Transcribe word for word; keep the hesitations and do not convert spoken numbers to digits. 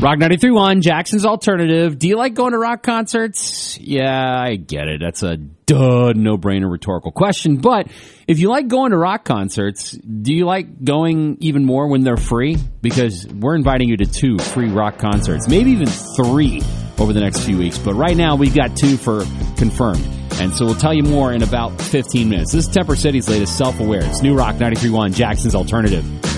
Rock ninety-three point one, Jackson's Alternative. Do you like going to rock concerts? Yeah, I get it. That's a duh, no-brainer rhetorical question. But if you like going to rock concerts, do you like going even more when they're free? Because we're inviting you to two free rock concerts, maybe even three over the next few weeks. But right now, we've got two for confirmed. And so we'll tell you more in about fifteen minutes. This is Temper City's latest Self-Aware. It's New Rock ninety-three point one, Jackson's Alternative.